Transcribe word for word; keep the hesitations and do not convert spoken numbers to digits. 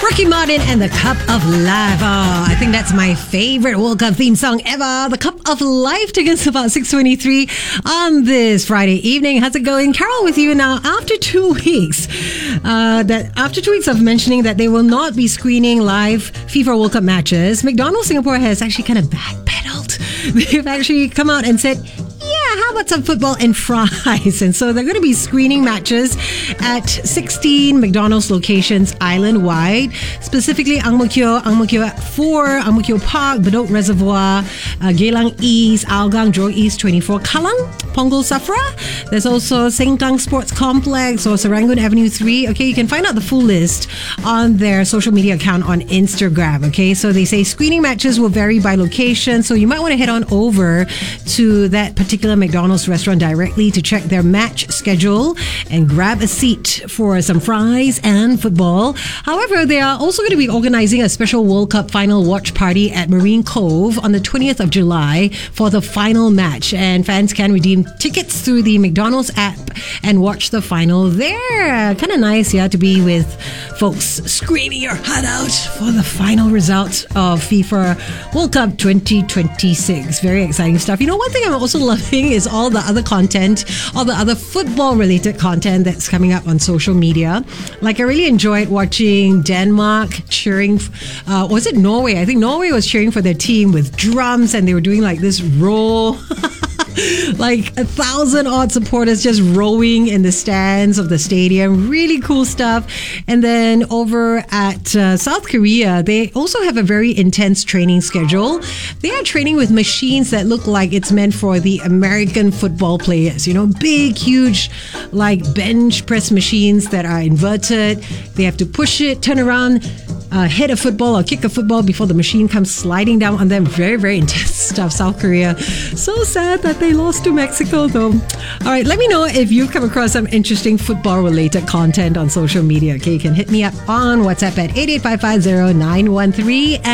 Rocky Martin and the Cup of Life. Oh, I think that's my favorite World Cup theme song ever. The Cup of Life taking us about six twenty-three on this Friday evening. How's it going? Carol with you now after two weeks. Uh, that after two weeks of mentioning that they will not be screening live FIFA World Cup matches, McDonald's Singapore has actually kind of backpedaled. They've actually come out and said, yeah, how about some football and fries? And so they're going to be screening matches at sixteen McDonald's locations island-wide, specifically Ang Mo Kio, Ang Mo Kio four, Ang Mo Kio Park, Bedok Reservoir, uh, Geylang East, Hougang, Jurong East twenty-four, Kallang, Punggol Safra. There's also Sengkang Sports Complex or Serangoon Avenue three. Okay, you can find out the full list on their social media account on Instagram. Okay, so they say screening matches will vary by location, so you might want to head on over to that particular McDonald's restaurant directly to check their match schedule and grab a seat for some fries and football. However, they are also going to be organizing a special World Cup final watch party at Marine Cove on the twentieth of July for the final match, and fans can redeem tickets through the McDonald's app and watch the final there. Kind of nice, yeah, to be with folks screaming your heart out for the final result of FIFA World Cup twenty twenty-six. Very exciting stuff. You know, one thing I'm also loving is all the other content, all the other football related content that's coming up on social media. Like, I really enjoyed watching Denmark cheering, uh, was it Norway? I think Norway was cheering for their team with drums, and they were doing like this roll. Like a thousand odd supporters just rowing in the stands of the stadium. Really cool stuff. And then over at uh, South Korea, they also have a very intense training schedule. They are training with machines that look like it's meant for the American football players. You know, big, huge, like bench press machines that are inverted. They have to push it, turn around, Uh, hit a football or kick a football before the machine comes sliding down on them. Very, very intense stuff, South Korea. So sad that they lost to Mexico, though. All right, let me know if you've come across some interesting football-related content on social media. Okay, you can hit me up on WhatsApp at eight eight five five zero nine one three.